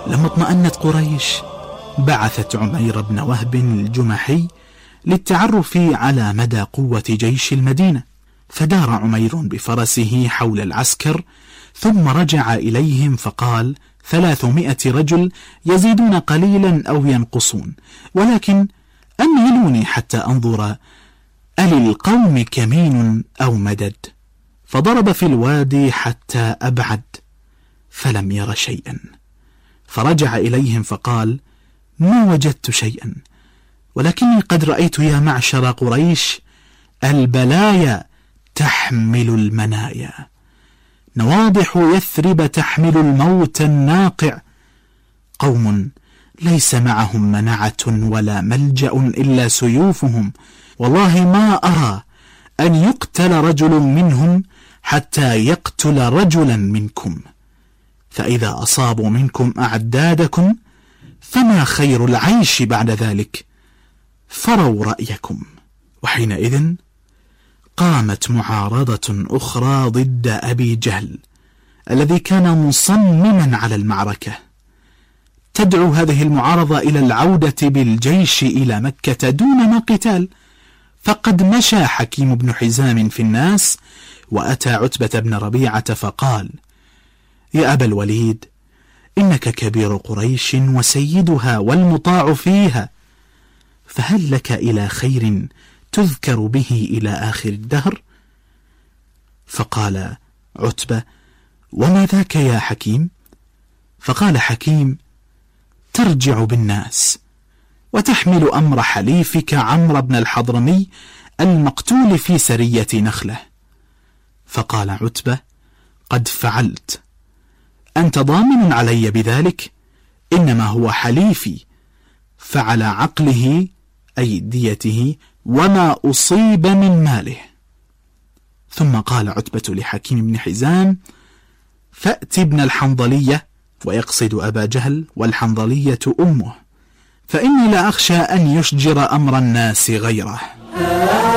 لما اطمأنت قريش بعثت عمير بن وهب الجمحي للتعرف على مدى قوة جيش المدينة، فدار عمير بفرسه حول العسكر ثم رجع إليهم فقال: 300 رجل يزيدون قليلا أو ينقصون، ولكن أمهلوني حتى أنظر أللقوم كمين أو مدد. فضرب في الوادي حتى أبعد فلم ير شيئا، فرجع إليهم فقال: ما وجدت شيئا، ولكني قد رأيت يا معشر قريش البلايا تحمل المنايا، نواضح يثرب تحمل الموت الناقع، قوم ليس معهم منعة ولا ملجأ إلا سيوفهم، والله ما أرى أن يقتل رجل منهم حتى يقتل رجلا منكم، فإذا أصابوا منكم أعدادكم فما خير العيش بعد ذلك، فروا رأيكم. وحينئذ قامت معارضة أخرى ضد أبي جهل الذي كان مصمما على المعركة، تدعو هذه المعارضة إلى العودة بالجيش إلى مكة دون قتال. فقد مشى حكيم بن حزام في الناس وأتى عتبة بن ربيعة فقال: يا أبا الوليد، إنك كبير قريش وسيدها والمطاع فيها، فهل لك إلى خير تذكر به إلى آخر الدهر؟ فقال عتبة: وما ذاك يا حكيم؟ فقال حكيم: ترجع بالناس وتحمل أمر حليفك عمرو بن الحضرمي المقتول في سرية نخلة. فقال عتبة: قد فعلت، أنت ضامن علي بذلك؟ إنما هو حليفي، فعلى عقله أي ديته وما أصيب من ماله. ثم قال عتبة لحكيم بن حزام: فأت ابن الحنظلية، ويقصد أبا جهل، والحنظلية أمه، فإني لا أخشى أن يشجر أمر الناس غيره.